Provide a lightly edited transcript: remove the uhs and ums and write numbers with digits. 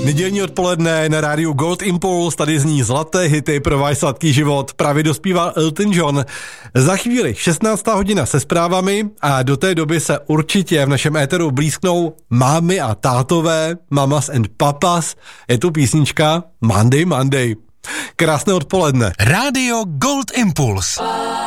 Nedělní odpoledne na rádiu Gold Impulse, tady zní zlaté hity pro váš sladký život. Právě dospívá Elton John. Za chvíli 16. hodina se zprávami a do té doby se určitě v našem éteru blízknou mámy a tátové, mamas and papas. Je tu písnička Monday Monday. Krásné odpoledne. Rádio Gold Impulse.